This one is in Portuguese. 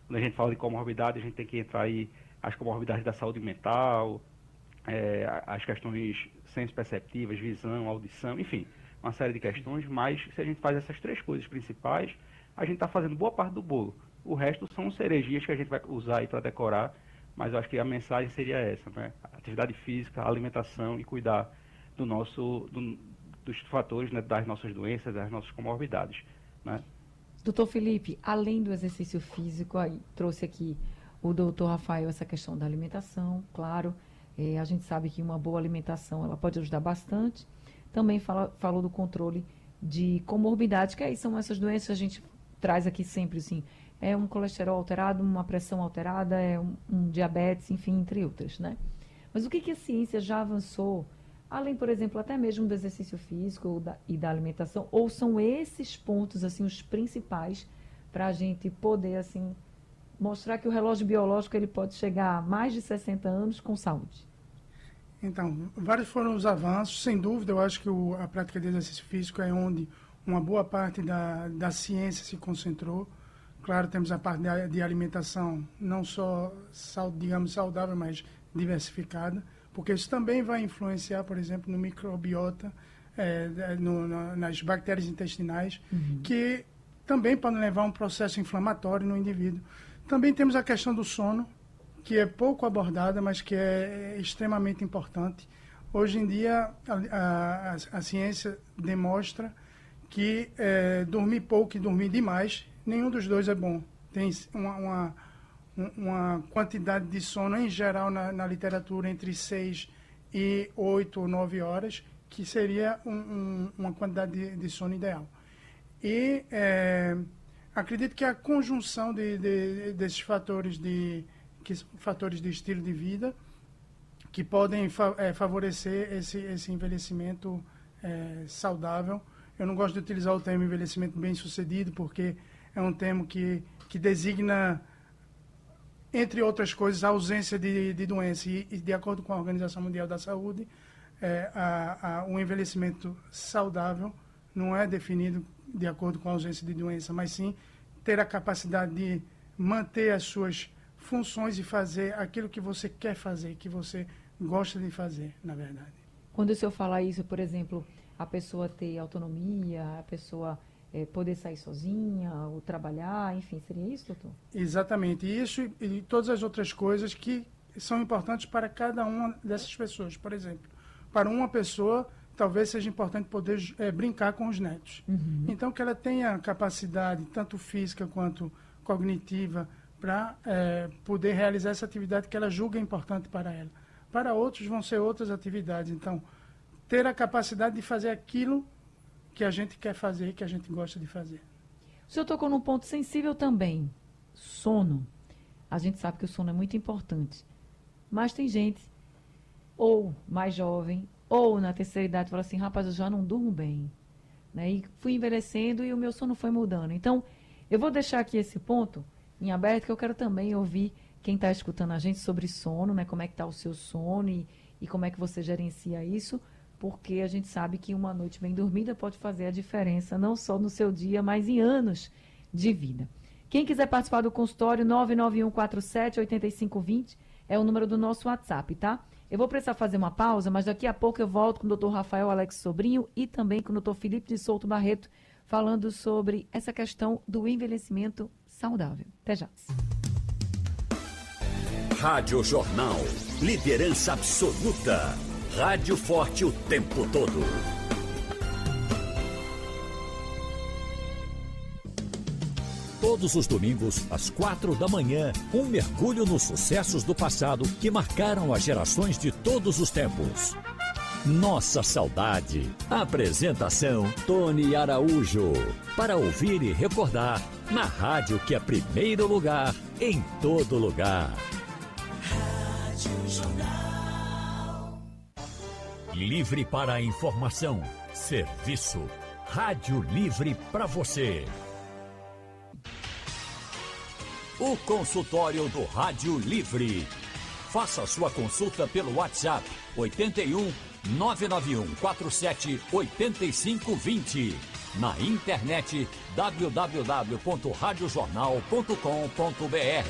Quando a gente fala de comorbidade, a gente tem que entrar aí as comorbidades da saúde mental, as questões senso-perceptivas, visão, audição, enfim, uma série de questões, mas se a gente faz essas três coisas principais, a gente está fazendo boa parte do bolo. O resto são cerejinhas que a gente vai usar aí para decorar, mas eu acho que a mensagem seria essa, né? Atividade física, alimentação e cuidar dos fatores, né, das nossas doenças, das nossas comorbidades, né? Doutor Felipe, além do exercício físico, aí trouxe aqui o doutor Rafael essa questão da alimentação, claro. A gente sabe que uma boa alimentação ela pode ajudar bastante. Também falou do controle de comorbidades, que aí são essas doenças, a gente traz aqui sempre assim, um colesterol alterado, uma pressão alterada, um diabetes, enfim, entre outras, né? Mas o que a ciência já avançou, além, por exemplo, até mesmo do exercício físico e da alimentação, ou são esses pontos, assim, os principais para a gente poder, assim, mostrar que o relógio biológico ele pode chegar a mais de 60 anos com saúde? Então, vários foram os avanços, sem dúvida. Eu acho que a prática de exercício físico é onde uma boa parte da ciência se concentrou. Claro, temos a parte de alimentação, não só, digamos, saudável, mas diversificada, porque isso também vai influenciar, por exemplo, no microbiota, nas bactérias intestinais, que também podem levar a um processo inflamatório no indivíduo. Também temos a questão do sono, que é pouco abordada, mas que é extremamente importante. Hoje em dia, a ciência demonstra que dormir pouco e dormir demais, nenhum dos dois é bom. Tem uma quantidade de sono, em geral, na literatura, entre 6 e 8 ou 9 horas, que seria uma quantidade de sono ideal. E acredito que a conjunção desses fatores que são fatores de estilo de vida, que podem favorecer esse envelhecimento saudável. Eu não gosto de utilizar o termo envelhecimento bem-sucedido, porque é um termo que designa, entre outras coisas, a ausência de doença. E de acordo com a Organização Mundial da Saúde, o envelhecimento saudável não é definido de acordo com a ausência de doença, mas sim ter a capacidade de manter as suas funções e fazer aquilo que você quer fazer, que você gosta de fazer, na verdade. Quando o senhor fala isso, por exemplo, a pessoa ter autonomia, a pessoa poder sair sozinha, ou trabalhar, enfim, seria isso, doutor? Exatamente. Isso e todas as outras coisas que são importantes para cada uma dessas pessoas. Por exemplo, para uma pessoa, talvez seja importante poder brincar com os netos. Então, que ela tenha capacidade, tanto física quanto cognitiva, para poder realizar essa atividade que ela julga importante para ela. Para outros vão ser outras atividades. Então, ter a capacidade de fazer aquilo que a gente quer fazer, que a gente gosta de fazer. O senhor tocou num ponto sensível também, sono. A gente sabe que o sono é muito importante, mas tem gente, ou mais jovem, ou na terceira idade, fala assim, rapaz, eu já não durmo bem, né? E fui envelhecendo e o meu sono foi mudando. Então, eu vou deixar aqui esse ponto em aberto, que eu quero também ouvir quem está escutando a gente sobre sono, né? Como é que está o seu sono e como é que você gerencia isso, porque a gente sabe que uma noite bem dormida pode fazer a diferença, não só no seu dia, mas em anos de vida. Quem quiser participar do consultório, 99147-8520 é o número do nosso WhatsApp, tá? Eu vou precisar fazer uma pausa, mas daqui a pouco eu volto com o Dr. Rafael Alex Sobrinho e também com o Dr. Felipe de Souto Barreto, falando sobre essa questão do envelhecimento saudável. Até já. Rádio Jornal. Liderança absoluta. Rádio forte o tempo todo. Todos os domingos, às 4 da manhã, um mergulho nos sucessos do passado que marcaram as gerações de todos os tempos. Nossa Saudade. Apresentação Tony Araújo. Para ouvir e recordar, na rádio que é primeiro lugar, em todo lugar. Rádio Jornal. Livre para a informação. Serviço. Rádio Livre para você. O consultório do Rádio Livre. Faça sua consulta pelo WhatsApp 81 991 47 85 20. Na internet, www.radiojornal.com.br.